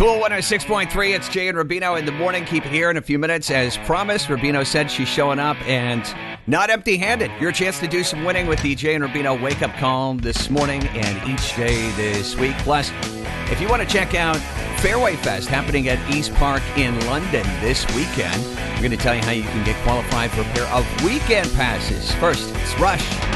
Cool 106.3. It's Jay and Rubino in the morning. Keep it here in a few minutes. As promised, Rubino said she's showing up and not empty-handed. Your chance to do some winning with the Jay and Rubino wake-up call this morning and each day this week. Plus, if you want to check out Fairway Fest happening at East Park in London this weekend, I'm going to tell you how you can get qualified for a pair of weekend passes. First, it's Rush.